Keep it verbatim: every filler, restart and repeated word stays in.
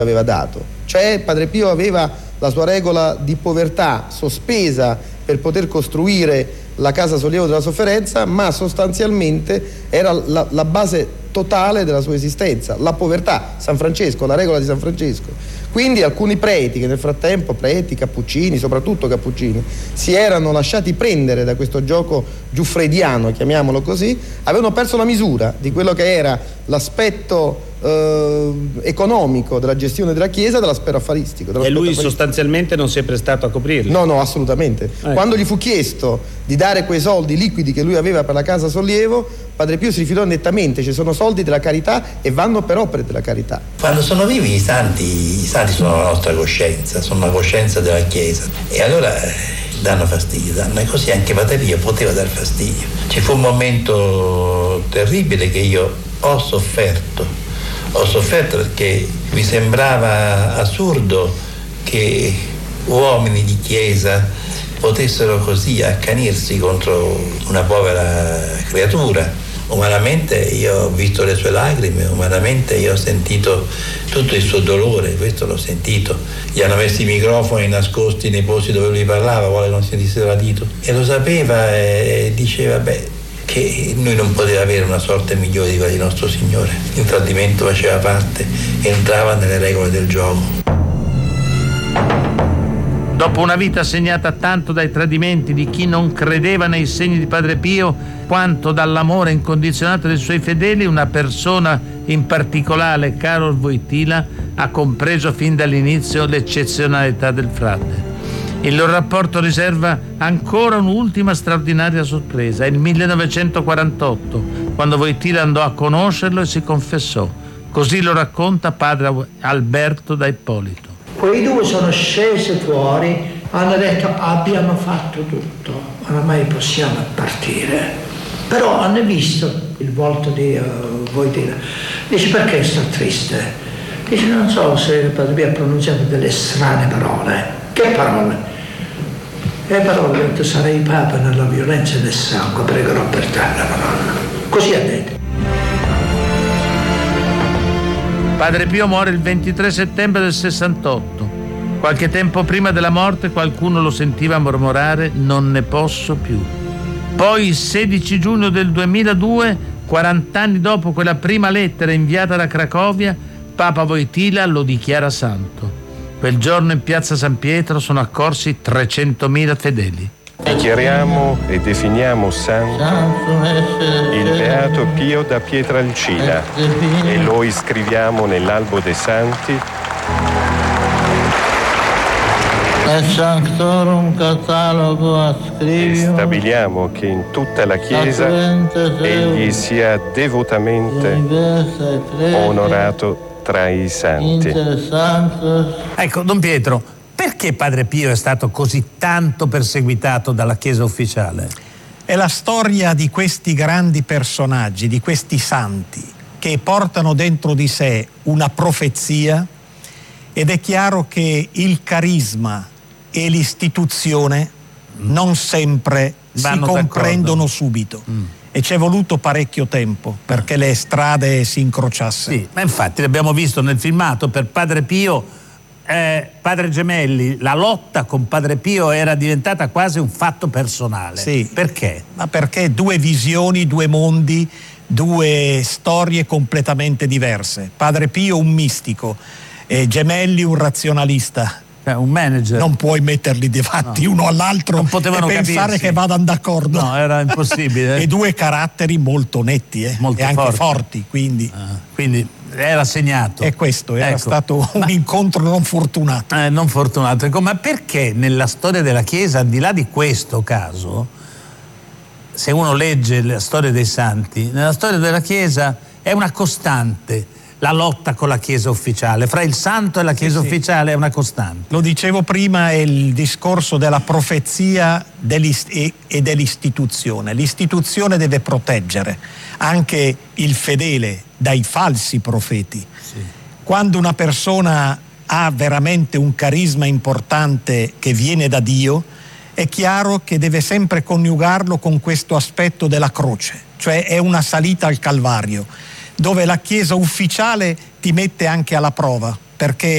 aveva dato, cioè Padre Pio aveva la sua regola di povertà sospesa per poter costruire la casa sollievo della sofferenza, ma sostanzialmente era la, la base totale della sua esistenza, la povertà, San Francesco, la regola di San Francesco. Quindi alcuni preti che nel frattempo, preti, cappuccini, soprattutto cappuccini, si erano lasciati prendere da questo gioco giuffrediano, chiamiamolo così, avevano perso la misura di quello che era l'aspetto eh, economico della gestione della Chiesa dall'aspetto affaristico. E lui sostanzialmente non si è prestato a coprirli? No, no, assolutamente. Ecco. Quando gli fu chiesto di dare quei soldi liquidi che lui aveva per la casa sollievo, Padre Pio si rifiutò nettamente. Ci sono soldi della carità e vanno per opere della carità. Quando sono vivi i santi, i santi sono la nostra coscienza, sono la coscienza della Chiesa, e allora eh, danno fastidio, danno, e così anche Padre Pio poteva dar fastidio. Ci fu un momento terribile che io ho sofferto, ho sofferto perché mi sembrava assurdo che uomini di Chiesa potessero così accanirsi contro una povera creatura. Umanamente io ho visto le sue lacrime, umanamente io ho sentito tutto il suo dolore, questo l'ho sentito. Gli hanno messo i microfoni nascosti nei posti dove lui parlava, vuole che non si sentisse ladito. E lo sapeva e diceva, beh, che lui non poteva avere una sorte migliore di quella di nostro Signore. Il tradimento faceva parte, entrava nelle regole del gioco. Dopo una vita segnata tanto dai tradimenti di chi non credeva nei segni di Padre Pio quanto dall'amore incondizionato dei suoi fedeli, una persona in particolare, Karol Wojtyła, ha compreso fin dall'inizio l'eccezionalità del frate. Il loro rapporto riserva ancora un'ultima straordinaria sorpresa, il millenovecentoquarantotto, quando Wojtyła andò a conoscerlo e si confessò. Così lo racconta padre Alberto da Ippolito. Quei due sono scesi fuori, hanno detto abbiamo fatto tutto, oramai possiamo partire. Però hanno visto il volto di uh, Wojtyła. Dice, perché sto triste? Dice, non so se Padre Pio ha pronunziato delle strane parole. Che parole? Le parole, tu sarai Papa nella violenza e nel sangue, pregherò per te la parola. Così ha detto. Padre Pio muore il ventitré settembre del sessantotto. Qualche tempo prima della morte qualcuno lo sentiva mormorare «non ne posso più». Poi il sedici giugno del duemiladue, quaranta anni dopo quella prima lettera inviata da Cracovia, Papa Wojtyła lo dichiara santo. Quel giorno in piazza San Pietro sono accorsi trecentomila fedeli. Dichiariamo e definiamo santo il Beato Pio da Pietrelcina e lo iscriviamo nell'albo dei santi e stabiliamo che in tutta la Chiesa egli sia devotamente onorato tra i santi. Ecco, Don Pietro, perché Padre Pio è stato così tanto perseguitato dalla Chiesa ufficiale? È la storia di questi grandi personaggi, di questi santi, che portano dentro di sé una profezia, ed è chiaro che il carisma e l'istituzione non sempre Vanno si comprendono d'accordo. subito. Mm. E ci è voluto parecchio tempo perché le strade si incrociassero. Sì, ma infatti l'abbiamo visto nel filmato, per Padre Pio, eh, Padre Gemelli, la lotta con Padre Pio era diventata quasi un fatto personale. Sì. Perché? Ma perché due visioni, due mondi, due storie completamente diverse. Padre Pio un mistico, e Gemelli un razionalista. Eh, un manager. Non puoi metterli davanti no. uno all'altro non potevano e pensare capirsi. che vadano d'accordo. No, era impossibile. E due caratteri molto netti eh? molto e anche forti, forti quindi. Ah, quindi era segnato. E questo era ecco. stato un ma, incontro non fortunato. Eh, non fortunato. Ecco, ma perché nella storia della Chiesa, al di là di questo caso, se uno legge la storia dei santi, nella storia della Chiesa è una costante la lotta con la Chiesa ufficiale, fra il santo e la Chiesa sì, ufficiale sì. è una costante. Lo dicevo prima, è il discorso della profezia e dell'istituzione. L'istituzione deve proteggere anche il fedele dai falsi profeti. Sì. Quando una persona ha veramente un carisma importante che viene da Dio, è chiaro che deve sempre coniugarlo con questo aspetto della croce, cioè è una salita al Calvario, dove la Chiesa ufficiale ti mette anche alla prova, perché